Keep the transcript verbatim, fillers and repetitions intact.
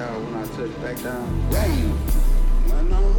y'all when I touch back down. Damn. When I'm